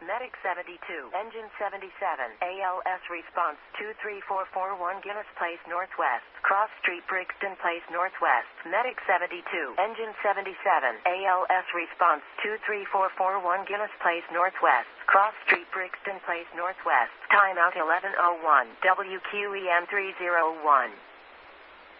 Medic 72, Engine 77, ALS response 23441 Guinness Place Northwest, Cross Street Brixton Place Northwest. Medic 72, Engine 77, ALS response 23441 Guinness Place Northwest, Cross Street Brixton Place Northwest. Timeout 11:01, WQEM 301.